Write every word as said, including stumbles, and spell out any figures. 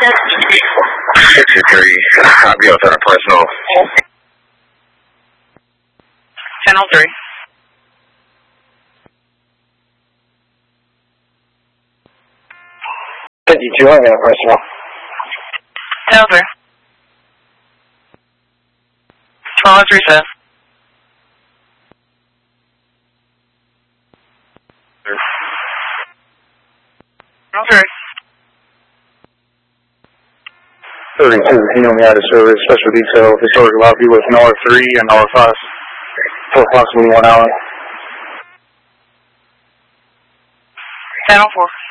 sixty-three, I'll be outside of personal. Channel three. fifty-two, I'm in personal. Channel three. twelve oh three seven. Channel three. thirty-two, Helium out of service, special detail, historic lobby with an R three and R five for approximately one hour. Channel four.